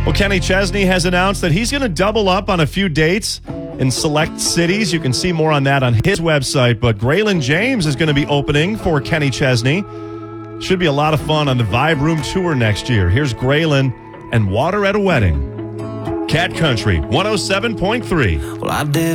Well, Kenny Chesney has announced that he's going to double up on a few dates in select cities. You can see more on that on his website. But Graylin James is going to be opening for Kenny Chesney. Should be a lot of fun on the Vibe Room Tour next year. Here's Graylin and Water at a Wedding. Cat Country 107.3. Well, I did